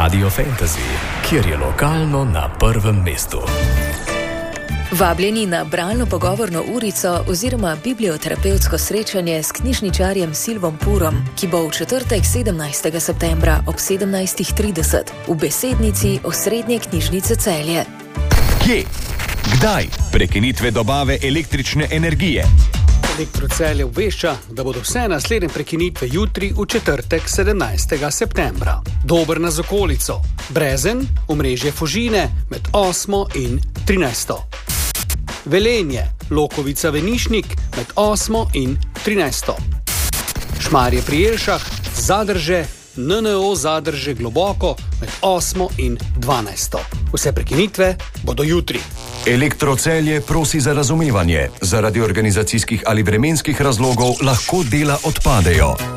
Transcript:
Radio Fantasy, kjer je lokalno na prvem mestu. Vabljeni na bralno-pogovorno urico oziroma biblioterapevtsko srečanje s knjižničarjem Silvom Purom, ki bo v četrtek 17. septembra ob 17.30 v besednici Osrednje knjižnice Celje. Kje? Kdaj? Prekinitve dobave električne energije. Elektro Celje obvešča, da bodo vse naslednje prekinitve jutri v četrtek 17. septembra. Dobrna z okolico. Brezen, omrežje Fužine med 8. in 13. Velenje, Lokovica Venišnik med 8. in 13. Šmarje pri Jelšah, Zadrže, NNO Zadrže Globoko med 8. in 12. Vse prekinitve bodo jutri. Elektro Celje prosi za razumevanje. Zaradi organizacijskih ali vremenskih razlogov lahko dela odpadejo.